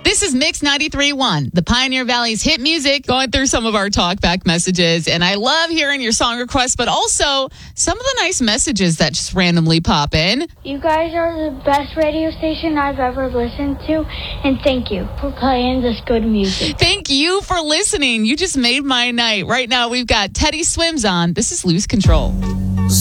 This is Mix 93.1, the Pioneer Valley's hit music, going through some of our talkback messages. And I love hearing your song requests, but also some of the nice messages that just randomly pop in. You guys are the best radio station I've ever listened to, and thank you for playing this good music. Thank you for listening. You just made my night. Right now, we've got Teddy Swims on. This is Lose Control.